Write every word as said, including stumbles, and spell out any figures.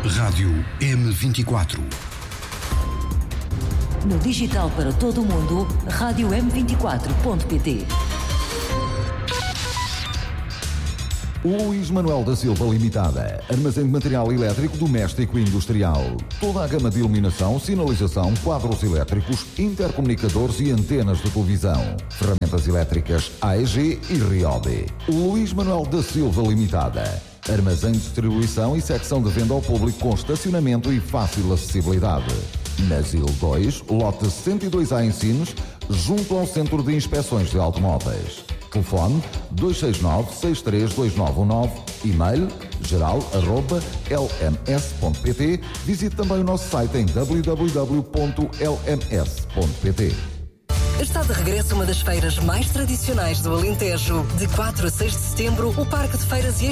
Rádio M vinte e quatro. No digital para todo o mundo, rádio m vinte e quatro ponto pt. Luís Manuel da Silva Limitada, armazém de material elétrico doméstico e industrial. Toda a gama de iluminação, sinalização, quadros elétricos, intercomunicadores e antenas de televisão. Ferramentas elétricas A E G e Ryobi. Luís Manuel da Silva Limitada, armazém de distribuição e secção de venda ao público com estacionamento e fácil acessibilidade. Na Zil dois, lote cento e dois A em Sines, junto ao Centro de Inspeções de Automóveis. Telefone dois seis nove, seis três dois nove um nove, e-mail geral arroba l m s ponto p t. Visite também o nosso site em w w w ponto l m s ponto p t. Está de regresso uma das feiras mais tradicionais do Alentejo. De quatro a seis de setembro, o Parque de Feiras e